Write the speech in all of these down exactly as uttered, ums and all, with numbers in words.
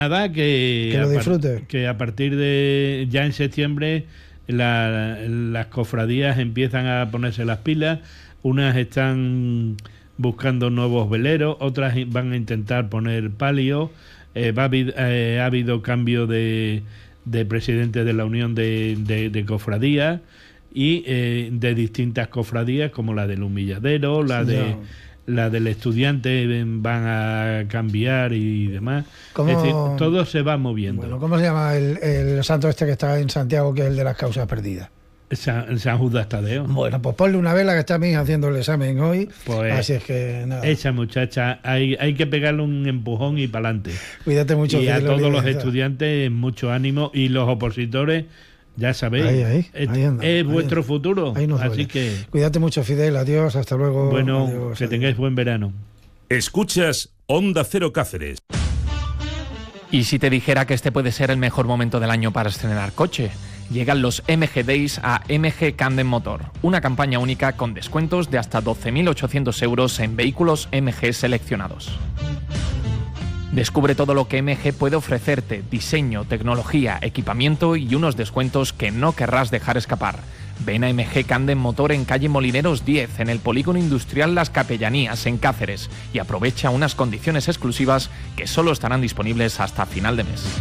Nada, que, que lo a disfrute. par- que a partir de ya en septiembre la, las cofradías empiezan a ponerse las pilas. Unas están buscando nuevos veleros, otras van a intentar poner palio. Eh, va a habi- eh, ha habido cambio de, de presidente de la Unión de, de, de Cofradías y eh, de distintas cofradías como la del Humilladero, la de Ya. la del Estudiante van a cambiar y demás. ¿Cómo- Es decir, todo se va moviendo. Bueno, ¿cómo se llama el, el santo este que está en Santiago, que es el de las causas perdidas? San, San Judas Tadeo. Bueno, pues ponle una vela, que está a mí haciendo el examen hoy. Pues así es que nada. Esa muchacha, hay, hay que pegarle un empujón y para adelante. Cuídate mucho. Y a Fidel todos los Olivenza. estudiantes, mucho ánimo. Y los opositores, ya sabéis, Ahí, ahí, es, ahí anda, es ahí vuestro anda. futuro. Ahí nos Así duele. que, Cuídate mucho, Fidel. Adiós, hasta luego. bueno, Adiós, que adiós. tengáis buen verano. Escuchas Onda Cero Cáceres. ¿Y si te dijera que este puede ser el mejor momento del año para estrenar coche? Llegan los M G Days a M G Candem Motor, una campaña única con descuentos de hasta doce mil ochocientos euros en vehículos M G seleccionados. Descubre todo lo que M G puede ofrecerte: diseño, tecnología, equipamiento y unos descuentos que no querrás dejar escapar. Ven a M G Candem Motor en calle Molineros diez, en el Polígono Industrial Las Capellanías, en Cáceres, y aprovecha unas condiciones exclusivas que solo estarán disponibles hasta final de mes.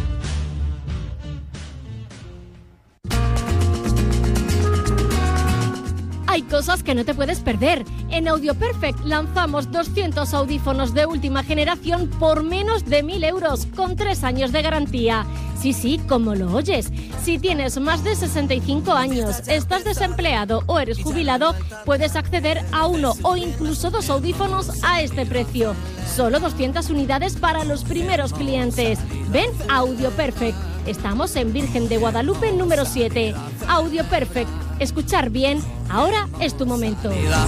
Hay cosas que no te puedes perder. En Audio Perfect lanzamos doscientos audífonos de última generación por menos de mil euros, con tres años de garantía. Sí, sí, como lo oyes. Si tienes más de sesenta y cinco años, estás desempleado o eres jubilado, puedes acceder a uno o incluso dos audífonos a este precio. Solo doscientas unidades para los primeros clientes. Ven a Audio Perfect. Estamos en Virgen de Guadalupe número siete. Audio Perfect. Escuchar bien, ahora es tu momento.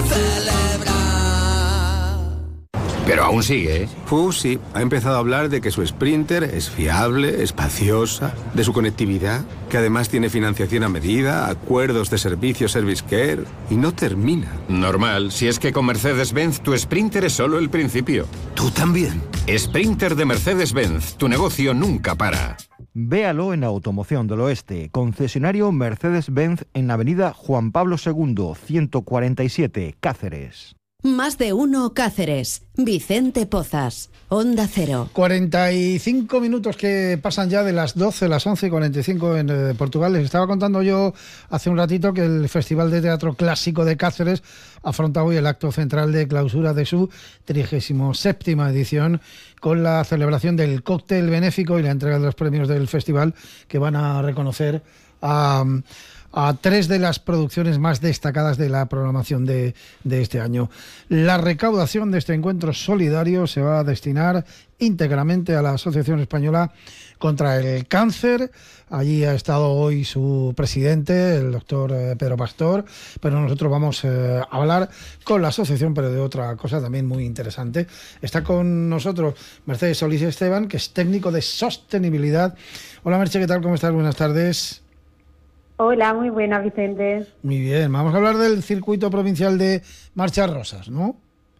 Pero aún sigue, ¿eh? Uh, sí. Ha empezado a hablar de que su Sprinter es fiable, espaciosa, de su conectividad, que además tiene financiación a medida, acuerdos de servicio Service Care, y no termina. Normal, si es que con Mercedes-Benz tu Sprinter es solo el principio. ¿Tú también? Sprinter de Mercedes-Benz, tu negocio nunca para. Véalo en Automoción del Oeste, concesionario Mercedes-Benz en Avenida Juan Pablo segundo, ciento cuarenta y siete, Cáceres. Más de uno Cáceres. Vicente Pozas, Onda Cero. cuarenta y cinco minutos que pasan ya de las doce, las once y cuarenta y cinco en eh, Portugal. Les estaba contando yo hace un ratito que el Festival de Teatro Clásico de Cáceres afronta hoy el acto central de clausura de su trigésima séptima edición, con la celebración del cóctel benéfico y la entrega de los premios del festival, que van a reconocer a... a tres de las producciones más destacadas de la programación de, de este año. La recaudación de este encuentro solidario se va a destinar íntegramente a la Asociación Española contra el Cáncer. Allí ha estado hoy su presidente, el doctor eh, Pedro Pastor, pero nosotros vamos eh, a hablar con la asociación, pero de otra cosa también muy interesante. Está con nosotros Mercedes Solís Esteban, que es técnico de sostenibilidad. Hola Merche, ¿qué tal? ¿Cómo estás? Buenas tardes. Hola, muy buena, Vicente. Muy bien, vamos a hablar del circuito provincial de Marchas Rosas, ¿no?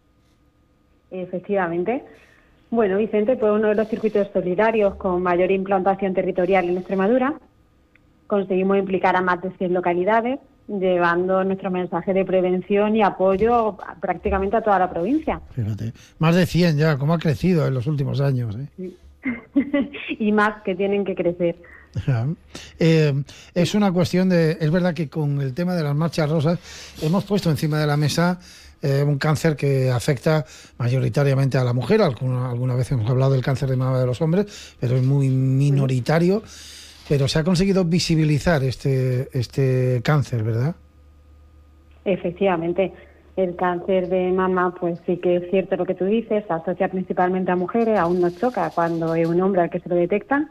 Efectivamente. Bueno, Vicente, pues uno de los circuitos solidarios con mayor implantación territorial en Extremadura. Conseguimos implicar a más de cien localidades, llevando nuestro mensaje de prevención y apoyo a, prácticamente a toda la provincia. Fíjate, más de cien ya, cómo ha crecido en los últimos años, ¿eh? Sí. Y más que tienen que crecer. Eh, es una cuestión de... Es verdad que con el tema de las marchas rosas hemos puesto encima de la mesa eh, un cáncer que afecta mayoritariamente a la mujer. Alguna, alguna vez hemos hablado del cáncer de mama de los hombres, pero es muy minoritario. Pero se ha conseguido visibilizar este, este cáncer, ¿verdad? Efectivamente. El cáncer de mama, pues sí que es cierto lo que tú dices, se asocia principalmente a mujeres, aún nos choca cuando es un hombre al que se lo detectan,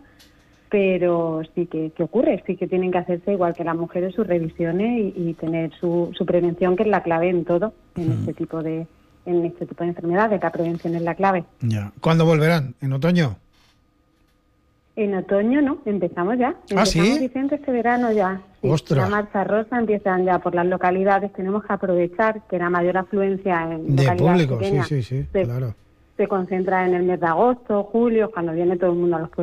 pero sí que, que ocurre, sí que tienen que hacerse igual que las mujeres sus revisiones y, y tener su, su prevención, que es la clave en todo, en uh-huh. este tipo de en este tipo de enfermedades, la prevención es la clave. Ya. ¿Cuándo volverán? ¿En otoño? En otoño no, empezamos ya. ¿Ah, sí? Empezamos, Vicente, este verano ya. Sí, ¡ostras! La marcha rosa empiezan ya por las localidades. Tenemos que aprovechar que la mayor afluencia en de localidades público, pequeñas, sí, sí, sí, se, claro. se concentra en el mes de agosto, julio, cuando viene todo el mundo a los pueblos.